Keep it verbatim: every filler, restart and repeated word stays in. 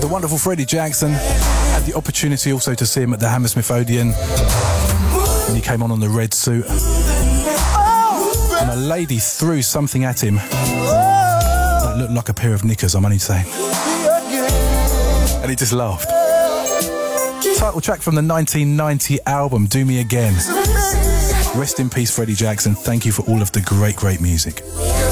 The wonderful Freddie Jackson. Had the opportunity also to see him at the Hammersmith Odeon when he came on on the red suit. And a lady threw something at him that looked like a pair of knickers, I'm only saying. And he just laughed. Title track from the nineteen ninety album, Do Me Again. Rest in peace, Freddie Jackson. Thank you for all of the great, great music.